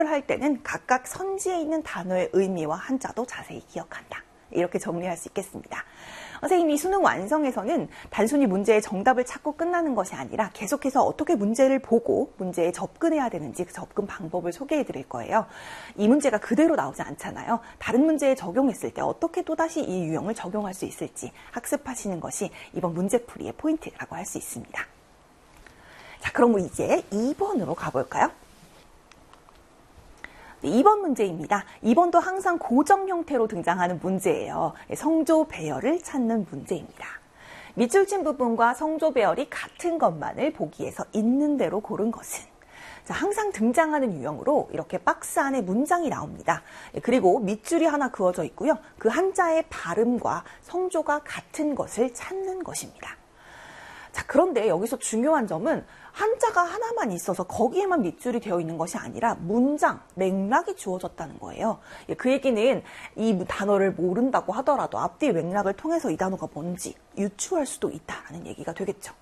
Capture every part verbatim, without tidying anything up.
할 때는 각각 선지에 있는 단어의 의미와 한자도 자세히 기억한다. 이렇게 정리할 수 있겠습니다. 선생님이 수능 완성에서는 단순히 문제의 정답을 찾고 끝나는 것이 아니라 계속해서 어떻게 문제를 보고 문제에 접근해야 되는지 그 접근 방법을 소개해 드릴 거예요. 이 문제가 그대로 나오지 않잖아요. 다른 문제에 적용했을 때 어떻게 또다시 이 유형을 적용할 수 있을지 학습하시는 것이 이번 문제풀이의 포인트라고 할 수 있습니다. 자, 그럼 우리 이제 이 번으로 가볼까요? 이 번 문제입니다. 이 번도 항상 고정 형태로 등장하는 문제예요. 성조 배열을 찾는 문제입니다. 밑줄 친 부분과 성조 배열이 같은 것만을 보기에서 있는 대로 고른 것은? 자, 항상 등장하는 유형으로 이렇게 박스 안에 문장이 나옵니다. 그리고 밑줄이 하나 그어져 있고요. 그 한자의 발음과 성조가 같은 것을 찾는 것입니다. 자, 그런데 여기서 중요한 점은 한자가 하나만 있어서 거기에만 밑줄이 되어 있는 것이 아니라 문장, 맥락이 주어졌다는 거예요. 그 얘기는 이 단어를 모른다고 하더라도 앞뒤 맥락을 통해서 이 단어가 뭔지 유추할 수도 있다라는 얘기가 되겠죠.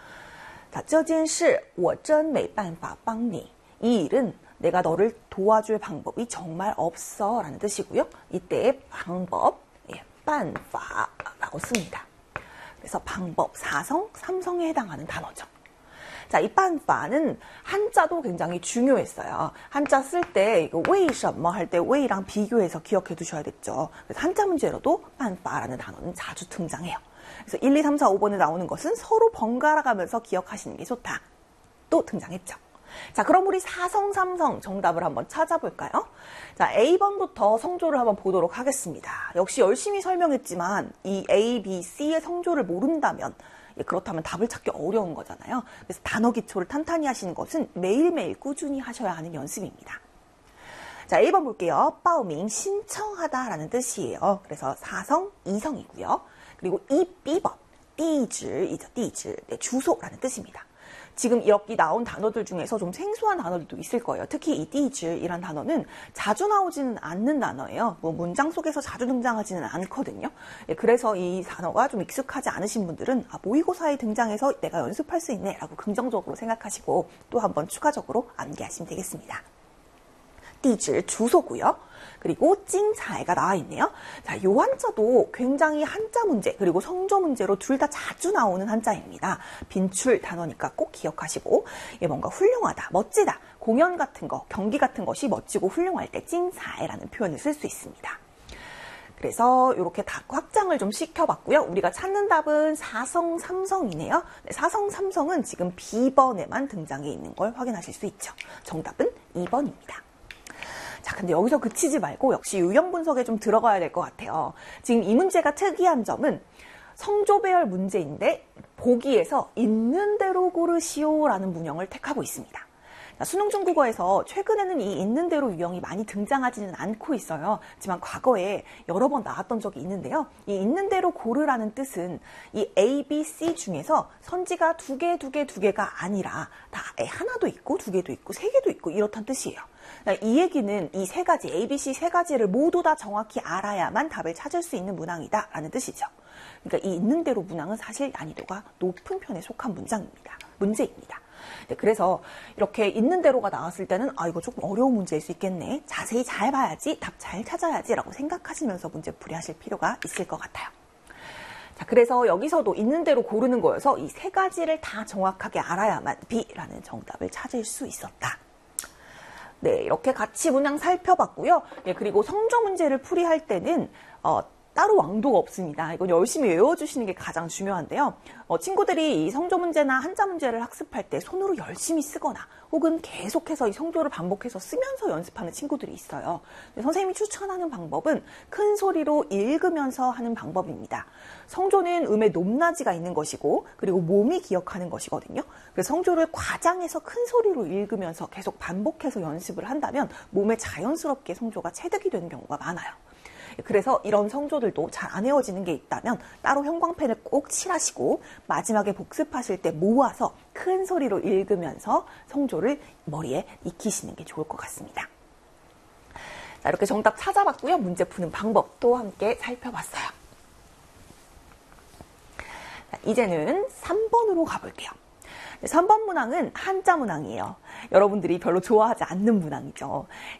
자, 这件事我真没办法帮你. 이 일은 내가 너를 도와줄 방법이 정말 없어 라는 뜻이고요. 이때의 방법, 예, 办法라고 씁니다. 그래서 방법, 사성, 삼성에 해당하는 단어죠. 자, 이 办法는 한자도 굉장히 중요했어요. 한자 쓸 때 이거 为什么할 때 왜랑 비교해서 기억해 두셔야겠죠. 그래서 한자 문제로도 办法라는 단어는 자주 등장해요. 그래서 일, 이, 삼, 사, 오 번에 나오는 것은 서로 번갈아 가면서 기억하시는 게 좋다. 또 등장했죠. 자, 그럼 우리 사성, 삼성 정답을 한번 찾아볼까요? 자, A 번부터 성조를 한번 보도록 하겠습니다. 역시 열심히 설명했지만 이 A, B, C의 성조를 모른다면 그렇다면 답을 찾기 어려운 거잖아요. 그래서 단어 기초를 탄탄히 하시는 것은 매일매일 꾸준히 하셔야 하는 연습입니다. 자, A 번 볼게요. 빠오밍 신청하다라는 뜻이에요. 그래서 사성, 이성이고요. 그리고 이 B 번 띠즈이죠. 띠즈, 네, 주소라는 뜻입니다. 지금 이렇게 나온 단어들 중에서 좀 생소한 단어들도 있을 거예요. 특히 이 띠즈이란 단어는 자주 나오지는 않는 단어예요. 뭐 문장 속에서 자주 등장하지는 않거든요. 예, 그래서 이 단어가 좀 익숙하지 않으신 분들은 아, 모의고사에 등장해서 내가 연습할 수 있네 라고 긍정적으로 생각하시고 또 한번 추가적으로 암기하시면 되겠습니다. 띠즈 주소고요. 그리고 찡차이가 나와 있네요. 자, 요 한자도 굉장히 한자 문제 그리고 성조 문제로 둘 다 자주 나오는 한자입니다. 빈출 단어니까 꼭 기억하시고 이게 뭔가 훌륭하다, 멋지다, 공연 같은 거, 경기 같은 것이 멋지고 훌륭할 때 찡차이라는 표현을 쓸 수 있습니다. 그래서 이렇게 다 확장을 좀 시켜봤고요. 우리가 찾는 답은 사성, 삼성이네요. 사성, 삼성은 지금 비 번에만 등장해 있는 걸 확인하실 수 있죠. 정답은 이 번입니다. 자, 근데 여기서 그치지 말고 역시 유형 분석에 좀 들어가야 될 것 같아요. 지금 이 문제가 특이한 점은 성조 배열 문제인데 보기에서 있는 대로 고르시오라는 문형을 택하고 있습니다. 자, 수능 중국어에서 최근에는 이 있는 대로 유형이 많이 등장하지는 않고 있어요. 하지만 과거에 여러 번 나왔던 적이 있는데요. 이 있는 대로 고르라는 뜻은 이 A, B, C 중에서 선지가 두 개, 두 개, 두 개가 아니라 다 하나도 있고 두 개도 있고 세 개도 있고 이렇단 뜻이에요. 이 얘기는 이 세 가지, A, B, C 세 가지를 모두 다 정확히 알아야만 답을 찾을 수 있는 문항이다 라는 뜻이죠. 그러니까 이 있는 대로 문항은 사실 난이도가 높은 편에 속한 문장입니다. 문제입니다. 네, 그래서 이렇게 있는 대로가 나왔을 때는 아 이거 조금 어려운 문제일 수 있겠네. 자세히 잘 봐야지, 답 잘 찾아야지 라고 생각하시면서 문제풀이 하실 필요가 있을 것 같아요. 자, 그래서 여기서도 있는 대로 고르는 거여서 이 세 가지를 다 정확하게 알아야만 B라는 정답을 찾을 수 있었다. 네, 이렇게 같이 문항 살펴봤고요. 예, 그리고 성조 문제를 풀이할 때는 어, 따로 왕도가 없습니다. 이건 열심히 외워주시는 게 가장 중요한데요. 어, 친구들이 이 성조 문제나 한자 문제를 학습할 때 손으로 열심히 쓰거나 혹은 계속해서 이 성조를 반복해서 쓰면서 연습하는 친구들이 있어요. 선생님이 추천하는 방법은 큰 소리로 읽으면서 하는 방법입니다. 성조는 음의 높낮이가 있는 것이고 그리고 몸이 기억하는 것이거든요. 그래서 성조를 과장해서 큰 소리로 읽으면서 계속 반복해서 연습을 한다면 몸에 자연스럽게 성조가 체득이 되는 경우가 많아요. 그래서 이런 성조들도 잘 안 외워지는 게 있다면 따로 형광펜을 꼭 칠하시고 마지막에 복습하실 때 모아서 큰 소리로 읽으면서 성조를 머리에 익히시는 게 좋을 것 같습니다. 자, 이렇게 정답 찾아봤고요. 문제 푸는 방법도 함께 살펴봤어요. 자, 이제는 삼 번으로 가볼게요. 삼 번 문항은 한자 문항이에요. 여러분들이 별로 좋아하지 않는 문항이죠.